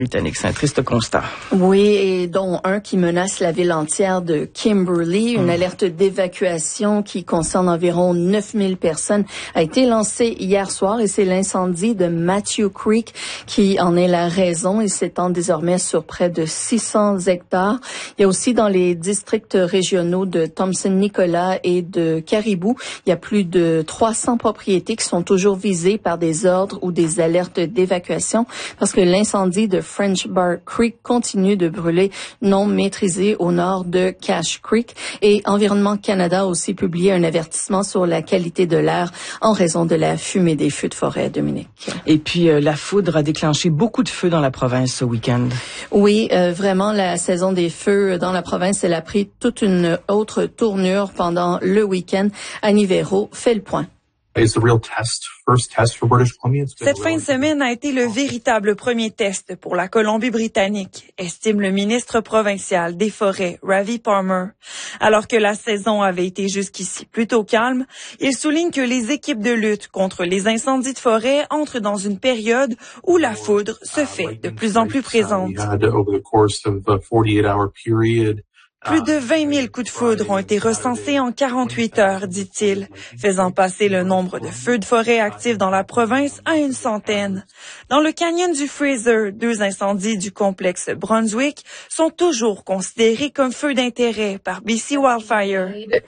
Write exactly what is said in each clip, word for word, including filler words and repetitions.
Britannique, c'est un triste constat. Oui, et dont un qui menace la ville entière de Kimberley. Une mmh. alerte d'évacuation qui concerne environ neuf mille personnes a été lancée hier soir et c'est l'incendie de Matthew Creek qui en est la raison. Il s'étend désormais sur près de six cents hectares. Il y a aussi dans les districts régionaux de Thompson-Nicolas et de Caribou, il y a plus de trois cents propriétés qui sont toujours visées par des ordres ou des alertes d'évacuation parce que l'incendie de French Bar Creek continue de brûler non maîtrisé au nord de Cache Creek. Et Environnement Canada a aussi publié un avertissement sur la qualité de l'air en raison de la fumée des feux de forêt, Dominique. Et puis, euh, la foudre a déclenché beaucoup de feux dans la province ce week-end. Oui, euh, vraiment, la saison des feux dans la province, elle a pris toute une autre tournure pendant le week-end. Annie Véro fait le point. Cette fin de semaine a été le véritable premier test pour la Colombie-Britannique, estime le ministre provincial des Forêts, Ravi Palmer. Alors que la saison avait été jusqu'ici plutôt calme, il souligne que les équipes de lutte contre les incendies de forêt entrent dans une période où la foudre se fait de plus en plus présente. Plus de vingt mille coups de foudre ont été recensés en quarante-huit heures, dit-il, faisant passer le nombre de feux de forêt actifs dans la province à une centaine. Dans le canyon du Fraser, deux incendies du complexe Brunswick sont toujours considérés comme feux d'intérêt par B C Wildfire.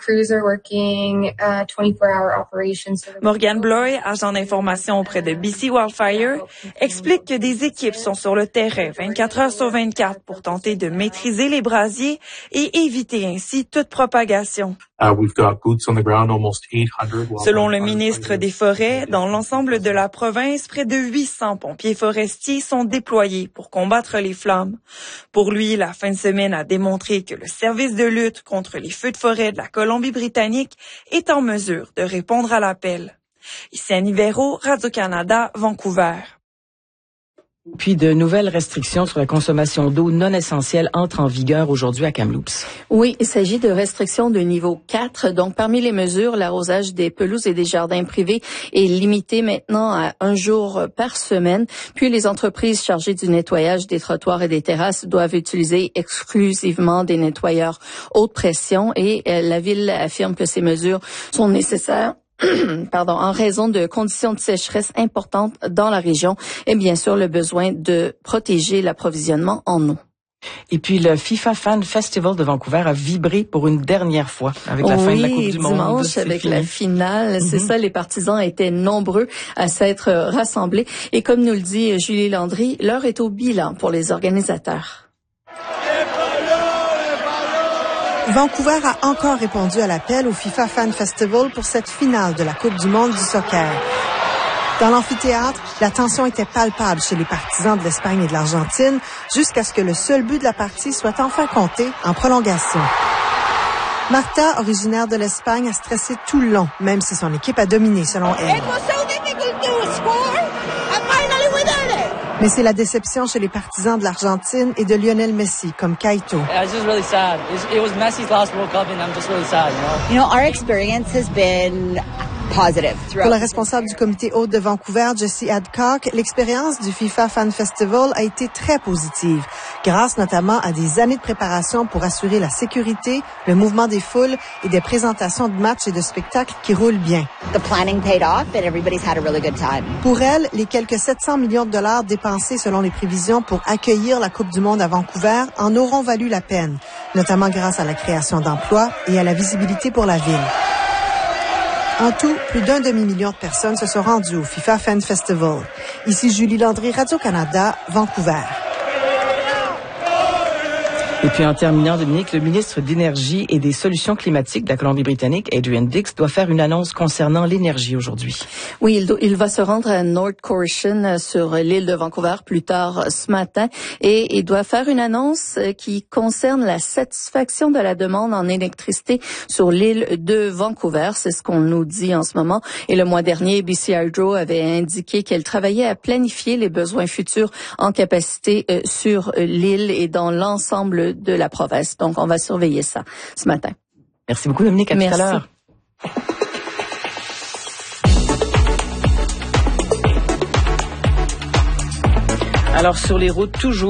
Morgan Bloy, agent d'information auprès de B C Wildfire, explique que des équipes sont sur le terrain vingt-quatre heures sur vingt-quatre pour tenter de maîtriser les brasiers et et éviter ainsi toute propagation. Selon le ministre des Forêts, dans l'ensemble de la province, près de huit cents pompiers forestiers sont déployés pour combattre les flammes. Pour lui, la fin de semaine a démontré que le service de lutte contre les feux de forêt de la Colombie-Britannique est en mesure de répondre à l'appel. Ici Annie Véro, Radio-Canada, Vancouver. Puis de nouvelles restrictions sur la consommation d'eau non essentielle entrent en vigueur aujourd'hui à Kamloops. Oui, il s'agit de restrictions de niveau quatre. Donc, parmi les mesures, l'arrosage des pelouses et des jardins privés est limité maintenant à un jour par semaine. Puis, les entreprises chargées du nettoyage des trottoirs et des terrasses doivent utiliser exclusivement des nettoyeurs haute pression et euh, la ville affirme que ces mesures sont nécessaires Pardon, en raison de conditions de sécheresse importantes dans la région et bien sûr le besoin de protéger l'approvisionnement en eau. Et puis le FIFA Fan Festival de Vancouver a vibré pour une dernière fois avec la oui, fin de la Coupe du Monde. Dimanche avec fini. La finale, mm-hmm. C'est ça, les partisans étaient nombreux à s'être rassemblés. Et comme nous le dit Julie Landry, l'heure est au bilan pour les organisateurs. Vancouver a encore répondu à l'appel au FIFA Fan Festival pour cette finale de la Coupe du monde du soccer. Dans l'amphithéâtre, la tension était palpable chez les partisans de l'Espagne et de l'Argentine jusqu'à ce que le seul but de la partie soit enfin compté en prolongation. Martha, originaire de l'Espagne, a stressé tout le long, même si son équipe a dominé selon elle. Mais c'est la déception chez les partisans de l'Argentine et de Lionel Messi, comme Kaito. Yeah, it's just really sad. It was Messi's last World Cup, and I'm just really sad, you know. You know, our experience has been positive. Pour la responsable du comité hôte de Vancouver, Jessie Adcock, l'expérience du FIFA Fan Festival a été très positive, grâce notamment à des années de préparation pour assurer la sécurité, le mouvement des foules et des présentations de matchs et de spectacles qui roulent bien. The planning paid off and everybody's had a really good time. Pour elle, les quelques sept cents millions de dollars dépensés selon les prévisions pour accueillir la Coupe du monde à Vancouver en auront valu la peine, notamment grâce à la création d'emplois et à la visibilité pour la ville. En tout, plus d'un demi-million de personnes se sont rendues au FIFA Fan Festival. Ici Julie Landry, Radio-Canada, Vancouver. Et puis en terminant, Dominique, le ministre d'Énergie et des Solutions climatiques de la Colombie-Britannique, Adrian Dix, doit faire une annonce concernant l'énergie aujourd'hui. Oui, il, do, il va se rendre à North Cochrane sur l'île de Vancouver plus tard ce matin et il doit faire une annonce qui concerne la satisfaction de la demande en électricité sur l'île de Vancouver. C'est ce qu'on nous dit en ce moment. Et le mois dernier, B C Hydro avait indiqué qu'elle travaillait à planifier les besoins futurs en capacité euh, sur l'île et dans l'ensemble de la province. Donc, on va surveiller ça ce matin. Merci beaucoup, Dominique. À Merci. Tout à l'heure. Alors, sur les routes, toujours